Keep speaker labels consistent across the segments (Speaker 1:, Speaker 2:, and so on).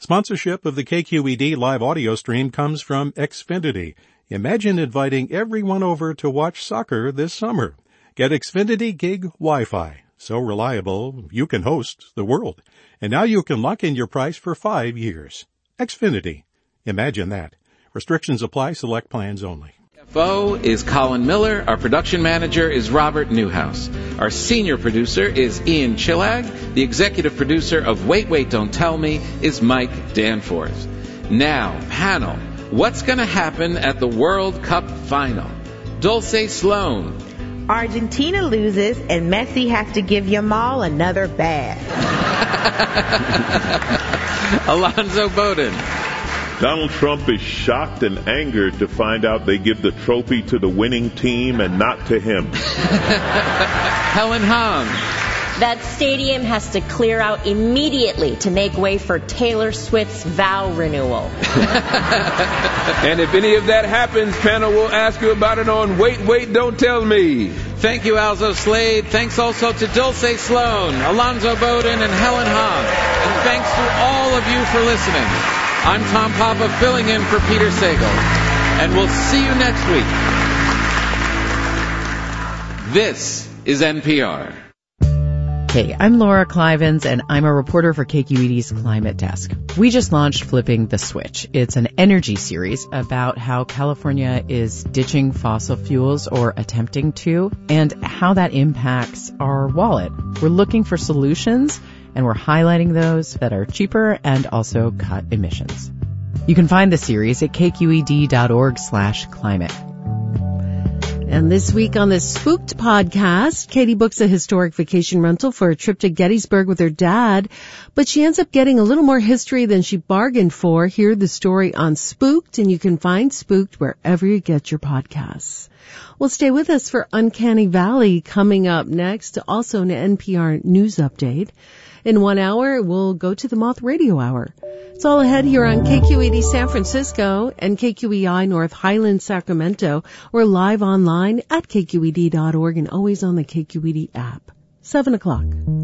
Speaker 1: Sponsorship of the KQED live audio stream comes from Xfinity. Imagine inviting everyone over to watch soccer this summer. Get Xfinity Gig Wi-Fi. So reliable, you can host the world. And now you can lock in your price for 5 years. Xfinity. Imagine that. Restrictions apply. Select plans only.
Speaker 2: CFO is Colin Miller. Our production manager is Robert Newhouse. Our senior producer is Ian Chillag. The executive producer of Wait, Wait, Don't Tell Me is Mike Danforth. Now, panel, what's going to happen at the World Cup final? Dulce Sloan.
Speaker 3: Argentina loses and Messi has to give Yamal another bath.
Speaker 2: Alonzo Bowden.
Speaker 4: Donald Trump is shocked and angered to find out they give the trophy to the winning team and not to him.
Speaker 2: Helen Hong.
Speaker 5: That stadium has to clear out immediately to make way for Taylor Swift's vow renewal.
Speaker 6: And if any of that happens, panel will ask you about it on Wait, Wait, Don't Tell Me.
Speaker 2: Thank you, Alzo Slade. Thanks also to Dulce Sloan, Alonzo Bowden, and Helen Hong. And thanks to all of you for listening. I'm Tom Papa filling in for Peter Sagal. And we'll see you next week. This is NPR.
Speaker 7: Hey, I'm Laura Clivens, and I'm a reporter for KQED's Climate Desk. We just launched Flipping the Switch. It's an energy series about how California is ditching fossil fuels or attempting to, and how that impacts our wallet. We're looking for solutions, and we're highlighting those that are cheaper and also cut emissions. You can find the series at kqed.org/climate.
Speaker 8: And this week on the Spooked podcast, Katie books a historic vacation rental for a trip to Gettysburg with her dad, but she ends up getting a little more history than she bargained for. Hear the story on Spooked, and you can find Spooked wherever you get your podcasts. Well, stay with us for Uncanny Valley coming up next, also an NPR news update. In 1 hour, we'll go to the Moth Radio Hour. It's all ahead here on KQED San Francisco and KQEI North Highland Sacramento. We're live online at kqed.org and always on the KQED app. 7 o'clock.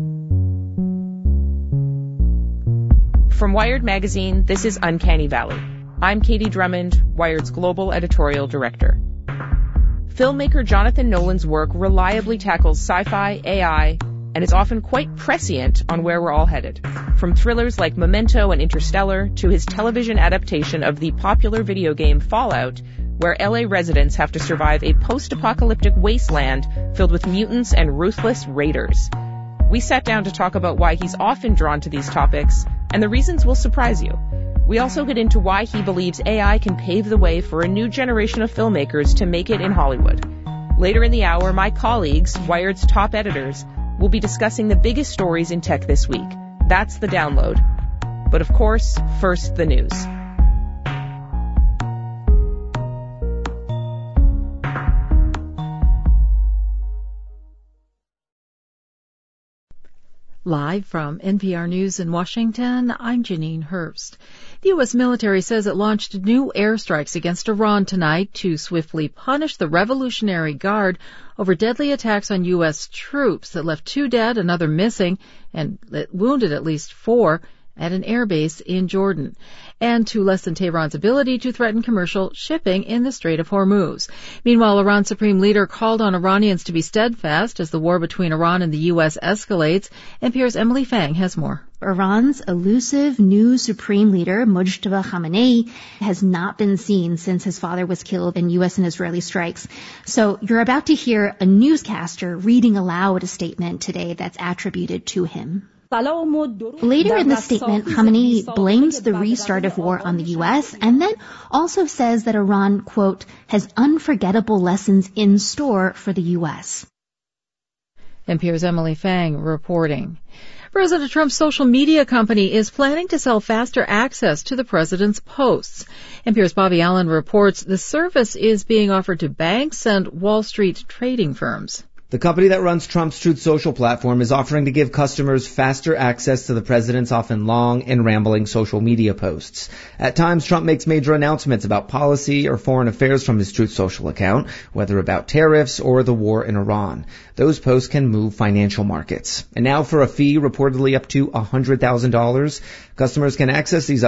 Speaker 9: From Wired Magazine, this is Uncanny Valley. I'm Katie Drummond, Wired's global editorial director. Filmmaker Jonathan Nolan's work reliably tackles sci-fi, AI, and is often quite prescient on where we're all headed. From thrillers like Memento and Interstellar to his television adaptation of the popular video game Fallout, where LA residents have to survive a post-apocalyptic wasteland filled with mutants and ruthless raiders. We sat down to talk about why he's often drawn to these topics, and the reasons will surprise you. We also get into why he believes AI can pave the way for a new generation of filmmakers to make it in Hollywood. Later in the hour, my colleagues, Wired's top editors, will be discussing the biggest stories in tech this week. That's the download. But of course, first the news.
Speaker 10: Live from NPR News in Washington, I'm Janine Hurst. The U.S. military says it launched new airstrikes against Iran tonight to swiftly punish the Revolutionary Guard over deadly attacks on U.S. troops that left 2 dead, another missing, and wounded at least 4 at an airbase in Jordan, and to lessen Tehran's ability to threaten commercial shipping in the Strait of Hormuz. Meanwhile, Iran's supreme leader called on Iranians to be steadfast as the war between Iran and the U.S. escalates. NPR's Emily Fang has more.
Speaker 11: Iran's elusive new supreme leader, Mojtaba Khamenei, has not been seen since his father was killed in U.S. and Israeli strikes. So you're about to hear a newscaster reading aloud a statement today that's attributed to him. Later in the statement, Khamenei blames the restart of war on the U.S. and then also says that Iran, quote, has unforgettable lessons in store for the U.S.
Speaker 10: NPR's Emily Fang reporting. President Trump's social media company is planning to sell faster access to the president's posts. NPR's Bobby Allen reports the service is being offered to banks and Wall Street trading firms.
Speaker 12: The company that runs Trump's Truth Social platform is offering to give customers faster access to the president's often long and rambling social media posts. At times, Trump makes major announcements about policy or foreign affairs from his Truth Social account, whether about tariffs or the war in Iran. Those posts can move financial markets. And now for a fee reportedly up to $100,000, customers can access these